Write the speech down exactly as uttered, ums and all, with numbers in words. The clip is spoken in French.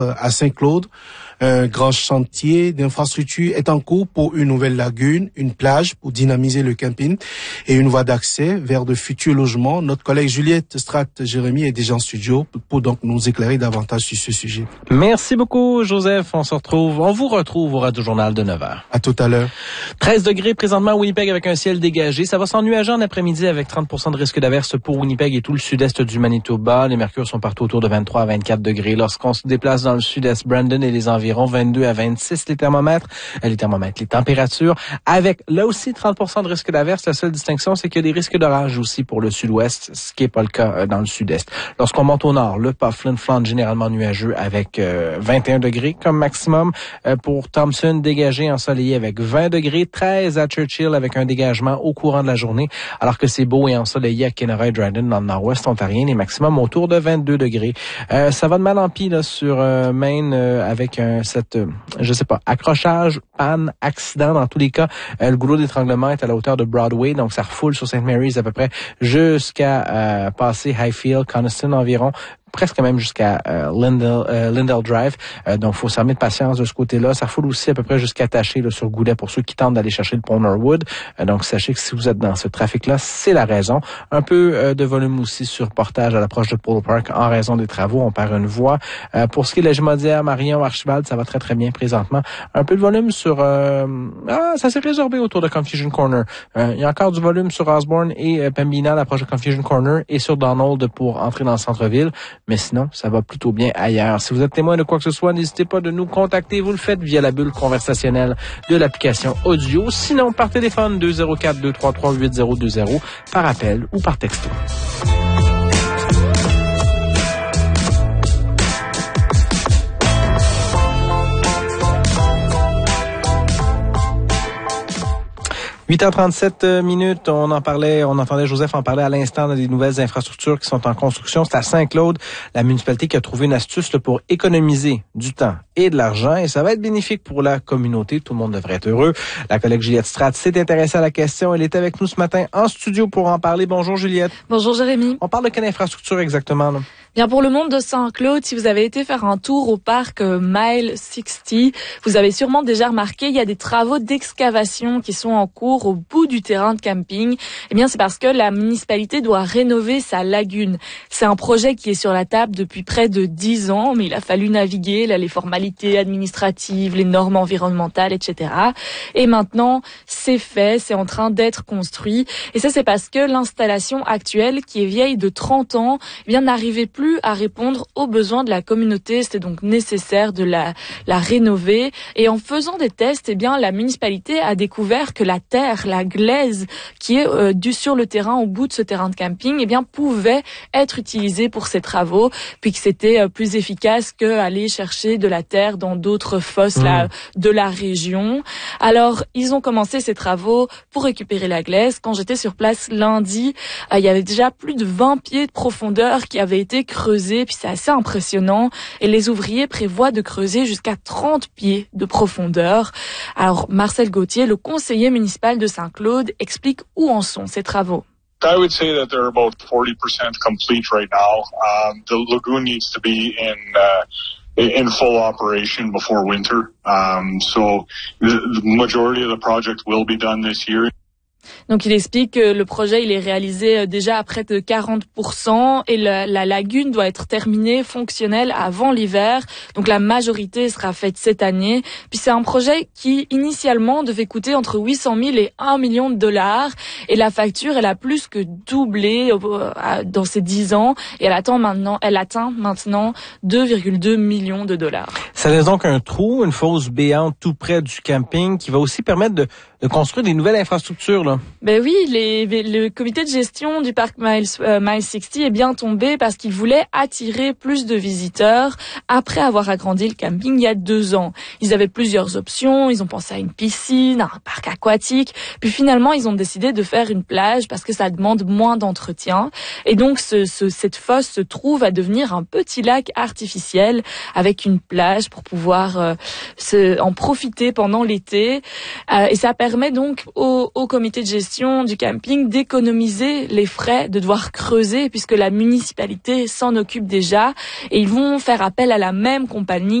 à Saint-Claude. Un grand chantier d'infrastructure est en cours pour une nouvelle lagune, une plage pour dynamiser le camping et une voie d'accès vers de futurs logements. Notre collègue Juliette Stratt-Jérémy est déjà en studio pour donc nous éclairer davantage sur ce sujet. Merci beaucoup, Joseph. On se retrouve, on vous retrouve au Radio Journal de neuf heures. À tout à l'heure. treize degrés présentement à Winnipeg avec un ciel dégagé. Ça va s'ennuager en après-midi avec trente pour cent de risque d'averse pour Winnipeg et tout le sud-est du Manitoba. Les mercures sont partout autour de vingt-trois à vingt-quatre degrés. Lorsqu'on se déplace dans le sud-est, Brandon et les environs vingt-deux à vingt-six les thermomètres, les thermomètres, les températures, avec là aussi trente pour cent de risque d'averse. La seule distinction, c'est qu'il y a des risques d'orage aussi pour le sud-ouest, ce qui n'est pas le cas dans le sud-est. Lorsqu'on monte au nord, le Pufflin flanc généralement nuageux avec euh, vingt et un degrés comme maximum. Euh, pour Thompson, dégagé, ensoleillé avec vingt degrés, treize à Churchill avec un dégagement au courant de la journée, alors que c'est beau et ensoleillé à Kenora et Dryden dans le nord-ouest ontarien, les maximums autour de vingt-deux degrés. Euh, ça va de mal en pis là, sur euh, Maine euh, avec un cette, euh, je sais pas, accrochage, panne, accident dans tous les cas. Euh, le goulot d'étranglement est à la hauteur de Broadway, donc ça refoule sur Saint Mary's à peu près jusqu'à euh, passer Highfield, Coniston environ, presque même jusqu'à euh, Lindell, euh, Lindell Drive. Euh, donc, il faut s'armer de patience de ce côté-là. Ça refoule aussi à peu près jusqu'à Taché là, sur Goulet pour ceux qui tentent d'aller chercher le pont Norwood. Euh, donc, sachez que si vous êtes dans ce trafic-là, c'est la raison. Un peu euh, de volume aussi sur Portage à l'approche de Polo Park en raison des travaux. On perd une voie. Euh, pour ce qui est de la Jumaudière, Marion, Archibald, ça va très très bien présentement. Un peu de volume sur... Euh, ah, ça s'est résorbé autour de Confusion Corner. Euh, il y a encore du volume sur Osborne et euh, Pembina à l'approche de Confusion Corner et sur Donald pour entrer dans le centre-ville. Mais sinon, ça va plutôt bien ailleurs. Si vous êtes témoin de quoi que ce soit, n'hésitez pas de nous contacter. Vous le faites via la bulle conversationnelle de l'application audio. Sinon, par téléphone deux zéro quatre, deux trois trois, huit zéro deux zéro, par appel ou par texto. huit heures trente-sept minutes, on en parlait, on entendait Joseph en parler à l'instant des nouvelles infrastructures qui sont en construction. C'est à Saint-Claude, la municipalité qui a trouvé une astuce là, pour économiser du temps et de l'argent et ça va être bénéfique pour la communauté. Tout le monde devrait être heureux. La collègue Juliette Stratt s'est intéressée à la question. Elle est avec nous ce matin en studio pour en parler. Bonjour Juliette. Bonjour Jérémy. On parle de quelle infrastructure exactement là? Bien, pour le monde de Saint-Claude, si vous avez été faire un tour au parc euh, Mile soixante, vous avez sûrement déjà remarqué, il y a des travaux d'excavation qui sont en cours au bout du terrain de camping. Eh bien, c'est parce que la municipalité doit rénover sa lagune. C'est un projet qui est sur la table depuis près de dix ans, mais il a fallu naviguer là, les formalités administratives, les normes environnementales, et cetera. Et maintenant, c'est fait, c'est en train d'être construit. Et ça, c'est parce que l'installation actuelle, qui est vieille de trente ans, eh bien, n'arrivait plus à répondre aux besoins de la communauté. C'était donc nécessaire de la, la rénover. Et en faisant des tests, eh bien, la municipalité a découvert que la terre, la glaise qui est euh, du sur le terrain, au bout de ce terrain de camping, eh bien, pouvait être utilisée pour ces travaux, puis que c'était euh, plus efficace qu'aller chercher de la terre dans d'autres fosses mmh. là, de la région. Alors, ils ont commencé ces travaux pour récupérer la glaise. Quand j'étais sur place lundi, euh, il y avait déjà plus de vingt pieds de profondeur qui avaient été creusés, puis c'est assez impressionnant. Et les ouvriers prévoient de creuser jusqu'à trente pieds de profondeur. Alors, Marcel Gauthier, le conseiller municipal de Saint-Claude, explique où en sont ces travaux. I would say that they're about forty percent complete right now. Um, the lagoon needs to be in uh, in full operation before winter. Um, so the, the majority of the project will be done this year. Donc il explique que le projet il est réalisé déjà à près de quarante pour cent et la, la lagune doit être terminée, fonctionnelle avant l'hiver. Donc la majorité sera faite cette année. Puis c'est un projet qui initialement devait coûter entre huit cent mille et un million de dollars. Et la facture elle a plus que doublé dans ces dix ans et elle atteint maintenant, elle atteint maintenant deux virgule deux millions de dollars. Ça laisse donc un trou, une fosse béante tout près du camping qui va aussi permettre de, de construire des nouvelles infrastructures là. Ben oui, les, le comité de gestion du parc Mile, euh, Mile soixante est bien tombé parce qu'il voulait attirer plus de visiteurs après avoir agrandi le camping il y a deux ans. Ils avaient plusieurs options, ils ont pensé à une piscine, à un parc aquatique, puis finalement ils ont décidé de faire une plage parce que ça demande moins d'entretien. Et donc ce, ce, cette fosse se trouve à devenir un petit lac artificiel avec une plage pour pouvoir euh, se, en profiter pendant l'été. Euh, et ça permet donc au, au comité de gestion du camping d'économiser les frais de devoir creuser puisque la municipalité s'en occupe déjà et ils vont faire appel à la même compagnie